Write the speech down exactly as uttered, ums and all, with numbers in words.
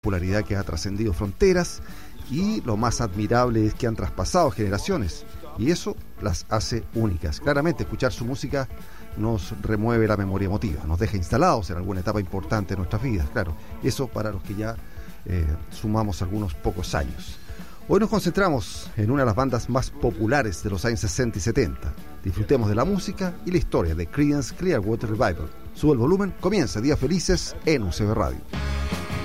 popularidad que ha trascendido fronteras, y lo más admirable es que han traspasado generaciones, y eso las hace únicas. Claramente, escuchar su música nos remueve la memoria emotiva, nos deja instalados en alguna etapa importante de nuestras vidas, claro, eso para los que ya eh, sumamos algunos pocos años. Hoy nos concentramos en una de las bandas más populares de los años sesenta y setenta. Disfrutemos de la música y la historia de Creedence Clearwater Revival. Sube el volumen, comienza Días Felices en U C B Radio.